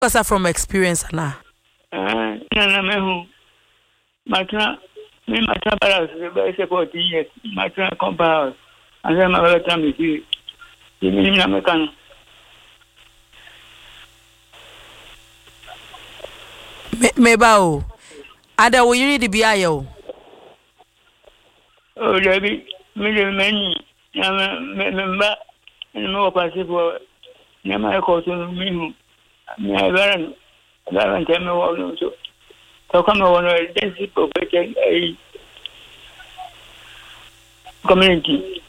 What's from experience na? Na mehu. Matra balance be say 14 years. Matra compound. And then my time is you. You na me kan. Me ba o. Ada wo yiri di bia ye o. Oh, Debbie, me many. Remember, and more possible. Never call to me. Me I learn tell me what to. So come on, this is protect a community.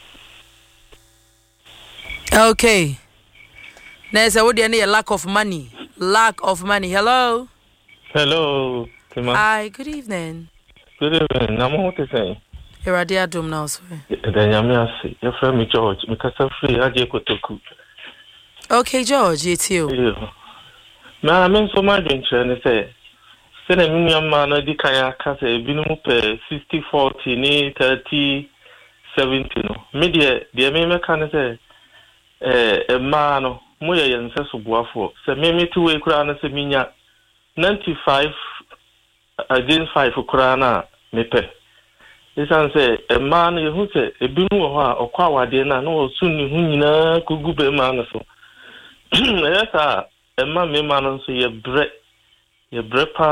Okay. There's a lack of money. Lack of money. Hello. Hello, Tima. Hi, good evening. Good evening. I'm what to say. You're at the dome now, sir. Then I'm your friend George. Because I'm free. I just go to cook. Okay, George, it's you. Yeah. Now I'm in so much venture and say, send a million man a decaya case, binum per 60-40, ni 30-70. Media, the American can say, a man, Moya and Sessubuafo. So, maybe 2 way crown as a minia 95 against 5 for crana, mepe. This answer, a man who say, a binu or kwa dena, no soon you could go be man so. Yes, a man may man so your bread